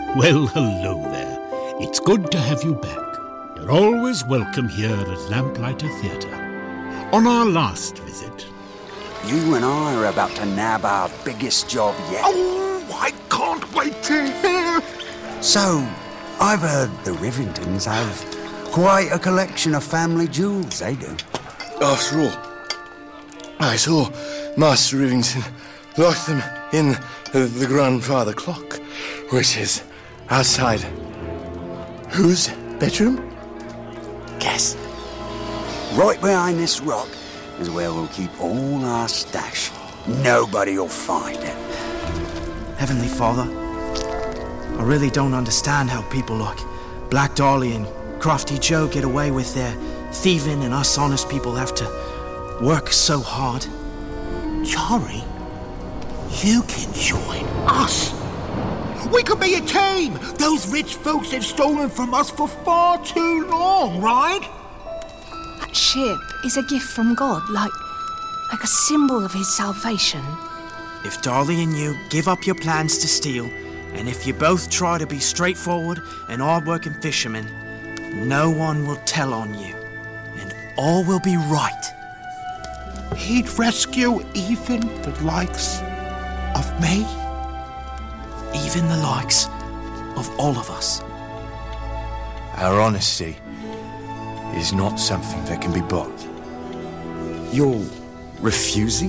Well, hello there. It's good to have you back. You're always welcome here at Lamplighter Theatre. On our last visit... You and I are about to nab our biggest job yet. Oh, I can't wait to hear. So, I've heard the Rivingtons have quite a collection of family jewels, they do. After all, I saw Master Rivington lock them in the grandfather clock, which is outside whose bedroom? Guess. Right behind this rock is where we'll keep all our stash. Nobody'll find it. Heavenly Father, I really don't understand how people like Black Dolly and Crafty Joe get away with their thieving and us honest people have to work so hard. Charlie, you can join us. We could be a team. Those rich folks have stolen from us for far too long, right? That ship is a gift from God, like a symbol of his salvation. If Dolly and you give up your plans to steal, and if you both try to be straightforward and hard-working fishermen, no one will tell on you, and all will be right. He'd rescue even the likes of me? Even the likes of all of us. Our honesty is not something that can be bought. You're refusing